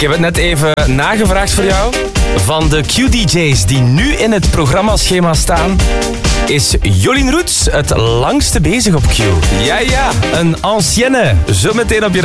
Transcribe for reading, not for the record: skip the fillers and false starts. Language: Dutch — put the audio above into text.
Ik heb het net even nagevraagd voor jou. Van de Q-DJ's die nu in het programmaschema staan, is Jolien Roets het langste bezig op Q. Ja, een ancienne. Zo meteen op je